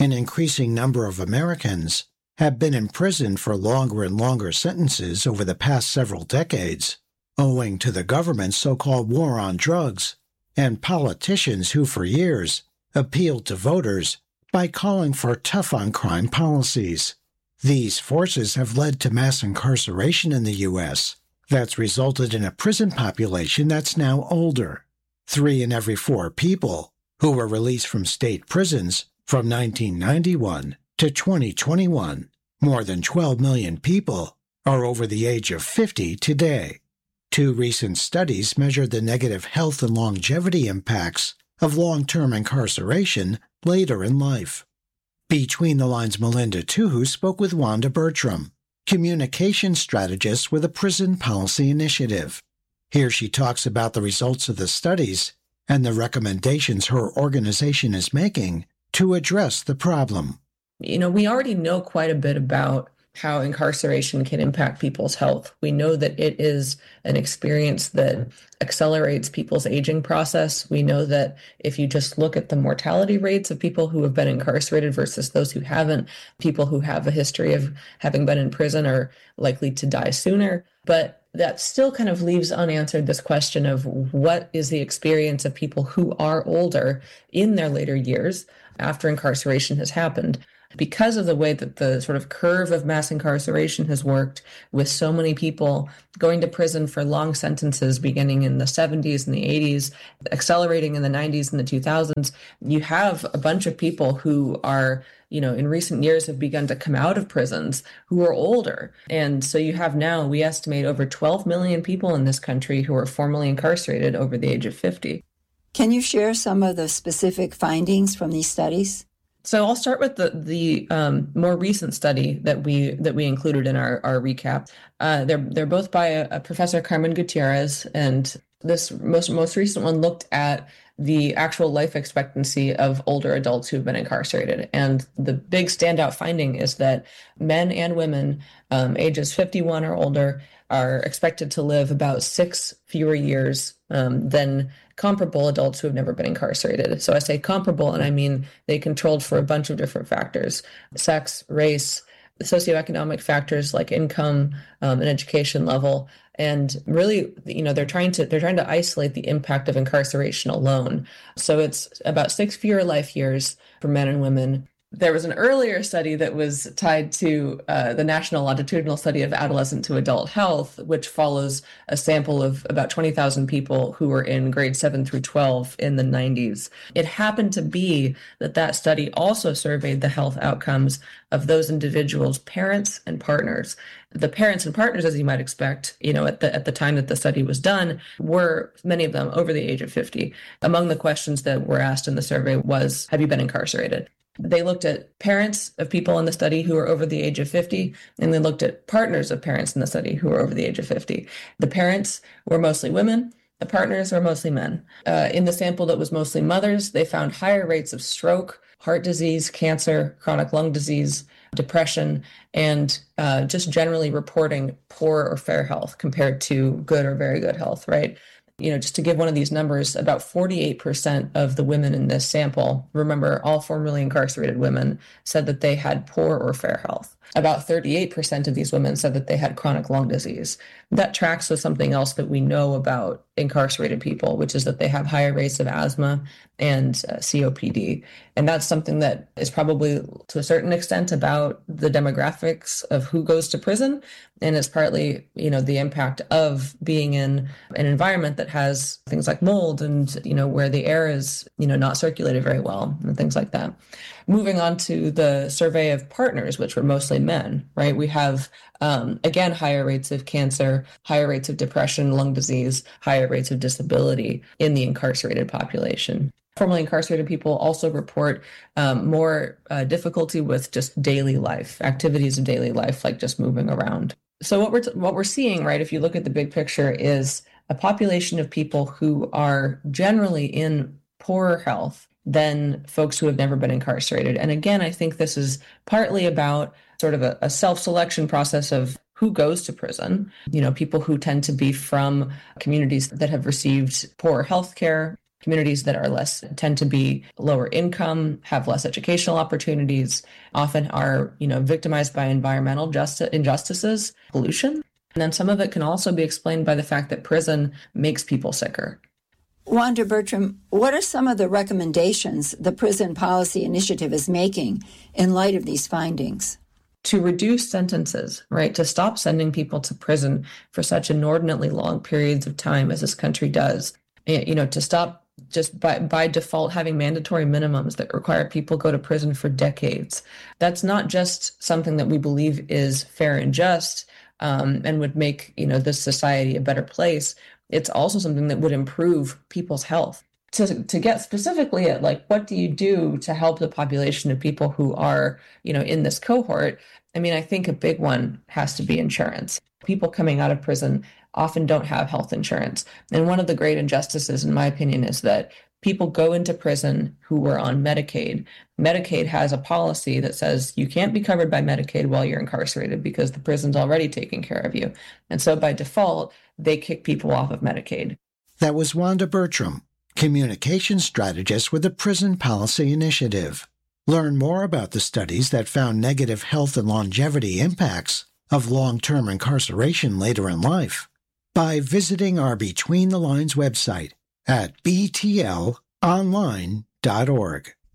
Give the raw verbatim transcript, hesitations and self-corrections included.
an increasing number of Americans have been imprisoned for longer and longer sentences over the past several decades, owing to the government's so-called war on drugs and politicians who for years appealed to voters by calling for tough-on-crime policies. These forces have led to mass incarceration in the U S that's resulted in a prison population that's now older. Three in every four people who were released from state prisons from nineteen ninety-one to twenty twenty-one, more than twelve million people, are over the age of fifty today. Two recent studies measured the negative health and longevity impacts of long-term incarceration later in life. Between the Lines' Melinda Tuhu spoke with Wanda Bertram, communication strategist with a prison policy initiative. Here she talks about the results of the studies and the recommendations her organization is making to address the problem. You know, we already know quite a bit about how incarceration can impact people's health. We know that it is an experience that accelerates people's aging process. We know that if you just look at the mortality rates of people who have been incarcerated versus those who haven't, people who have a history of having been in prison are likely to die sooner. But that still kind of leaves unanswered this question of what is the experience of people who are older in their later years after incarceration has happened. Because of the way that the sort of curve of mass incarceration has worked, with so many people going to prison for long sentences beginning in the seventies and the eighties, accelerating in the nineties and the two thousands, you have a bunch of people who are, you know, in recent years have begun to come out of prisons who are older. And so you have now, we estimate, over twelve million people in this country who are formerly incarcerated over the age of fifty. Can you share some of the specific findings from these studies? So I'll start with the the um, more recent study that we that we included in our our recap. Uh, they're they're both by a, a Professor Carmen Gutierrez, and this most most recent one looked at the actual life expectancy of older adults who've been incarcerated. And the big standout finding is that men and women um, ages fifty-one or older are expected to live about six fewer years um, than comparable adults who have never been incarcerated. So I say comparable, and I mean they controlled for a bunch of different factors: sex, race, socioeconomic factors like income um, and education level. And really, you know, they're trying to they're trying to isolate the impact of incarceration alone. So it's about six fewer life years for men and women. There was an earlier study that was tied to uh, the National Longitudinal Study of Adolescent to Adult Health, which follows a sample of about twenty thousand people who were in grades seven through twelve in the nineties. It happened to be that that study also surveyed the health outcomes of those individuals' parents and partners. The parents and partners, as you might expect, you know, at the at the time that the study was done, were many of them over the age of fifty. Among the questions that were asked in the survey was, have you been incarcerated? They looked at parents of people in the study who were over the age of fifty, and they looked at partners of parents in the study who were over the age of fifty. The parents were mostly women. The partners were mostly men. Uh, in the sample that was mostly mothers, they found higher rates of stroke, heart disease, cancer, chronic lung disease, depression, and uh, just generally reporting poor or fair health compared to good or very good health, right? You know, just to give one of these numbers, about forty-eight percent of the women in this sample, remember all formerly incarcerated women, said that they had poor or fair health. About thirty-eight percent of these women said that they had chronic lung disease. That tracks with something else that we know about incarcerated people, which is that they have higher rates of asthma and uh, C O P D. And that's something that is probably to a certain extent about the demographics of who goes to prison. And it's partly, you know, the impact of being in an environment that has things like mold and, you know, where the air is, you know, not circulated very well and things like that. Moving on to the survey of partners, which were mostly men, right? We have, um, again, higher rates of cancer, higher rates of depression, lung disease, higher rates of disability in the incarcerated population. Formerly incarcerated people also report um, more uh, difficulty with just daily life, activities of daily life, like just moving around. So what we're t- what we're seeing, right, if you look at the big picture, is a population of people who are generally in poorer health than folks who have never been incarcerated. And again, I think this is partly about sort of a, a self-selection process of who goes to prison. You know, people who tend to be from communities that have received poor health care, Communities that are less tend to be lower income, have less educational opportunities, often are, you know, victimized by environmental justice, injustices, pollution. And then some of it can also be explained by the fact that prison makes people sicker. Wanda Bertram, what are some of the recommendations the Prison Policy Initiative is making in light of these findings? To reduce sentences, right? To stop sending people to prison for such inordinately long periods of time as this country does. You know, to stop just by, by default having mandatory minimums that require people go to prison for decades. That's not just something that we believe is fair and just um, and would make, you know, this society a better place. It's also something that would improve people's health. To, to get specifically at, like, what do you do to help the population of people who are, you know, in this cohort? I mean, I think a big one has to be insurance. People coming out of prison often don't have health insurance. And one of the great injustices, in my opinion, is that people go into prison who were on Medicaid. Medicaid has a policy that says you can't be covered by Medicaid while you're incarcerated because the prison's already taking care of you. And so by default, they kick people off of Medicaid. That was Wanda Bertram, communication strategist with the Prison Policy Initiative. Learn more about the studies that found negative health and longevity impacts of long-term incarceration later in life by visiting our Between the Lines website at b t l online dot org.